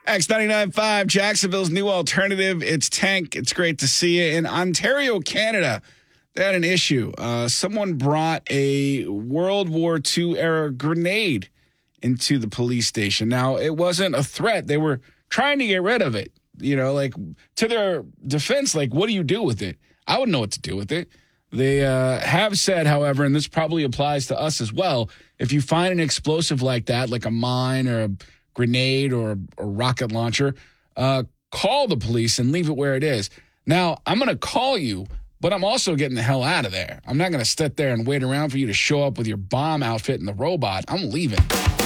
X99.5, Jacksonville's new alternative. It's Tank. It's great to see you. In Ontario, Canada, they had an issue. Someone brought a World War II era grenade into the police station. Now, it wasn't a threat. They were trying to get rid of it. You know, like, to their defense, like, what do you do with it? I wouldn't know what to do with it. They have said, however, and this probably applies to us as well, if you find an explosive like that, like a mine or a grenade or a rocket launcher, call the police and leave it where it is. Now, I'm going to call you, but I'm also getting the hell out of there. I'm not going to sit there and wait around for you to show up with your bomb outfit and the robot. I'm leaving.